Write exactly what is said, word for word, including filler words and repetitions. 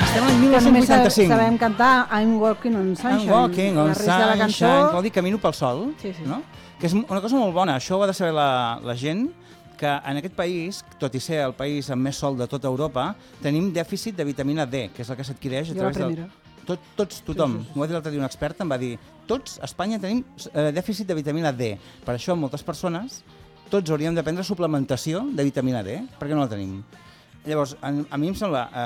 Estem en mil nou-cents vuitanta-cinc. Sabem cantar I'm Walking on Sunshine. I'm Walking on Sunshine. Cançó... Vol dir Camino pel sol. Sí, sí. No? Que és una cosa molt bona. Això ho ha de saber la, la gent, que en aquest país, tot i ser el país amb més sol de tota Europa, tenim dèficit de vitamina D, que és el que s'adquireix a través del... Tot, tots, tothom. Sí, sí, sí. M'ho va dir l'altre dia un expert, em va dir tots a Espanya tenim eh, dèficit de vitamina D. Per això moltes persones, tots hauríem de prendre suplementació de vitamina D, perquè no la tenim. Llavors, a, a mi em sembla... Eh,